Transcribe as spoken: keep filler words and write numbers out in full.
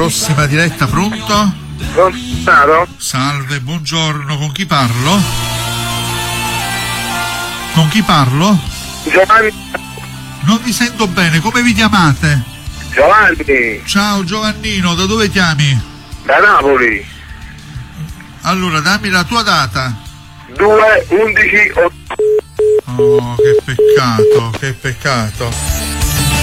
prossima diretta, pronto? Pronto? Salve, buongiorno, con chi parlo? Con chi parlo? Giovanni. Non vi sento bene, come vi chiamate? Giovanni. Ciao Giovannino, da dove chiami? Da Napoli. Allora, dammi la tua data. due undici otto. Oh, che peccato, che peccato.